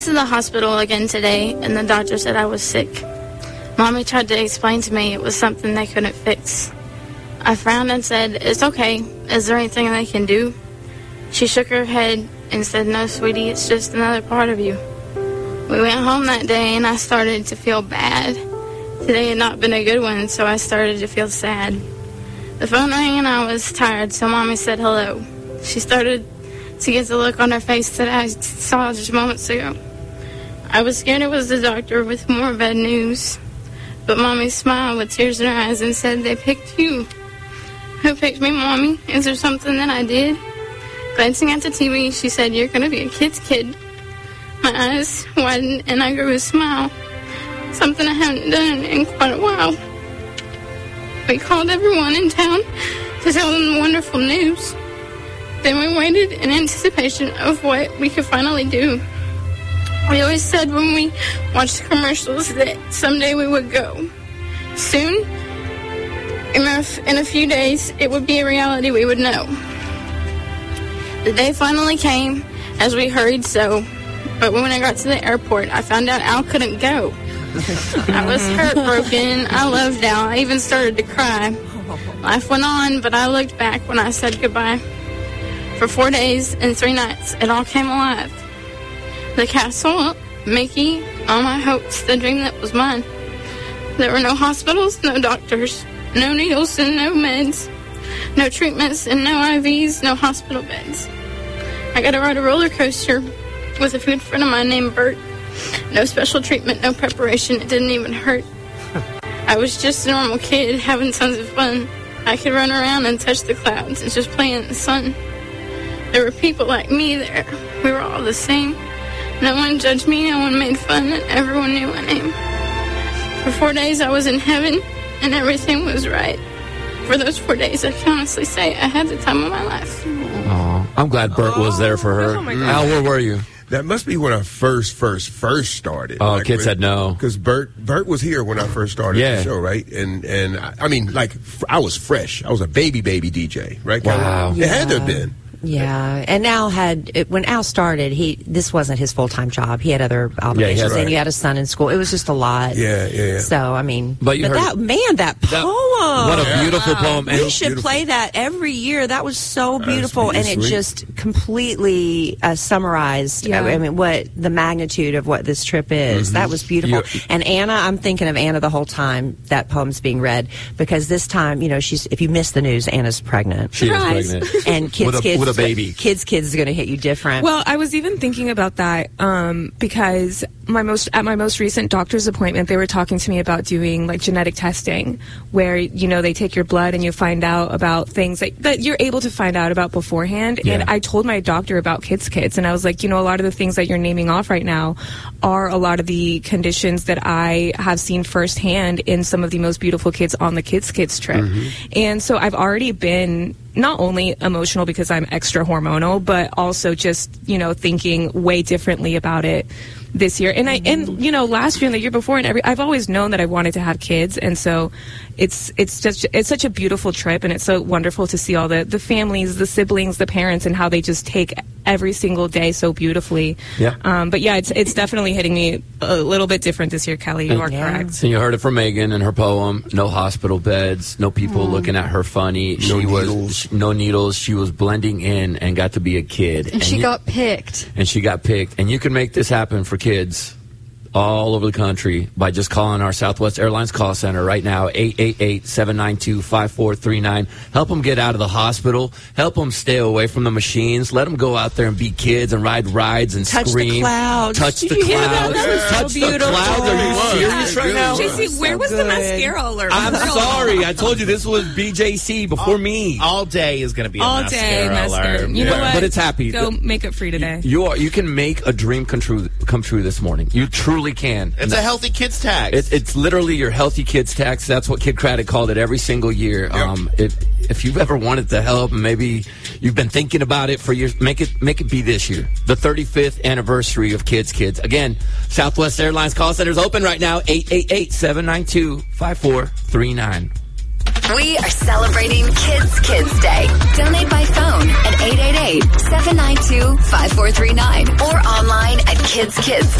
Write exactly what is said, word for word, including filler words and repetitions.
To the hospital again today, and the doctor said I was sick. Mommy tried to explain to me it was something they couldn't fix. I frowned and said, "It's okay. Is there anything they can do?" She shook her head and said, "No, sweetie, it's just another part of you." We went home that day, and I started to feel bad. Today had not been a good one, so I started to feel sad. The phone rang, and I was tired, so Mommy said hello. She started to get the look on her face that I saw just moments ago. I was scared it was the doctor with more bad news, but Mommy smiled with tears in her eyes and said, "They picked you." "Who picked me, Mommy? Is there something that I did?" Glancing at the T V, she said, "You're going to be a kid's kid." My eyes widened and I grew a smile, something I hadn't done in quite a while. We called everyone in town to tell them the wonderful news. Then we waited in anticipation of what we could finally do. We always said when we watched the commercials that someday we would go. Soon, in a, in a few days, it would be a reality we would know. The day finally came as we hurried so, but when I got to the airport, I found out Al couldn't go. I was heartbroken. I loved Al. I even started to cry. Life went on, but I looked back when I said goodbye. For four days and three nights, it all came alive. The castle, Mickey, all my hopes, the dream that was mine. There were no hospitals, no doctors, no needles and no meds, no treatments and no I Vs, no hospital beds. I got to ride a roller coaster with a good friend of mine named Bert. No special treatment, no preparation, it didn't even hurt. I was just a normal kid having tons of fun. I could run around and touch the clouds and just play in the sun. There were people like me there. We were all the same. No one judged me, no one made fun, and everyone knew my name. For four days I was in heaven, and everything was right. For those four days, I can honestly say I had the time of my life. Oh, I'm glad Bert was there for her. Oh, my God. Al, where were you? That must be when I first, first, first started. Oh, like, kids said no. Because Bert, Bert was here when I first started Yeah. the show, right? And and I, I mean, like, f- I was fresh. I was a baby, baby D J, right? Wow. It had to have been. Yeah, and Al had it, when Al started, he this wasn't his full time job. He had other obligations, Yeah, he had- and you had a son in school. It was just a lot. Yeah, yeah, yeah. So I mean, But you heard- that man, that poem. What a beautiful poem. We And should beautiful. play that every year. That was so beautiful, pretty and it sweet. just completely uh, summarized. Yeah. I mean, what the magnitude of what this trip is. That was beautiful. You- and Anna, I'm thinking of Anna the whole time that poem's being read, because this time, you know, she's. If you missed the news, Anna's pregnant. She Surprise. is pregnant. And kids, With a- kids, with a baby. Kids, kids is going to hit you different. Well, I was even thinking about that um, because my most at my most recent doctor's appointment, they were talking to me about doing like genetic testing, where you know they take your blood and you find out about things that, that you're able to find out about beforehand. Yeah. And I told my doctor about kids' kids, and I was like, you know, a lot of the things that you're naming off right now are a lot of the conditions that I have seen firsthand in some of the most beautiful kids on the kids' kids trip. And so I've already been not only emotional because I'm extra hormonal, but also just, you know, thinking way differently about it this year. And I, and, you know, last year and the year before and every, I've always known that I wanted to have kids. And so it's, it's just, it's such a beautiful trip, and it's so wonderful to see all the, the families, the siblings, the parents, and how they just take every single day so beautifully. Yeah. Um, but yeah, it's, it's definitely hitting me a little bit different this year, Kelly. You are Yeah. correct. So you heard it from Megan in her poem. No hospital beds, no people looking at her funny. No she was needles. sh- no needles. She was blending in and got to be a kid. And she you- got picked. and she got picked. And you can make this happen for kids all over the country by just calling our Southwest Airlines call center right now, eight eight eight, seven nine two, five four three nine. Help them get out of the hospital. Help them stay away from the machines. Let them go out there and be kids and ride rides and Touch the scream. clouds. Touch the Did you hear that? clouds. That was so Touch the beautiful. clouds. Are you Yeah. serious right now? Really J C, where So was the good. mascara alert? I'm sorry. I told you this was B J C before me. All day is going to be a All mascara day mascara. alert. You know But- what? but it's happy. Go makeup free today. You are. You can make a dream come true. Come true this morning. You truly can. It's a healthy kids tax. It, it's literally your healthy kids tax. That's what Kid Craddock called it every single year. Yep. Um, if if you've ever wanted to help, and maybe you've been thinking about it for years, make it make it be this year, the thirty-fifth anniversary of Kids Kids. Again, Southwest Airlines call center is open right now. eight eight eight, seven nine two, five four three nine. We are celebrating Kids Kids Day. Donate by phone at eight eight eight, seven nine two, five four three nine or online at kids kids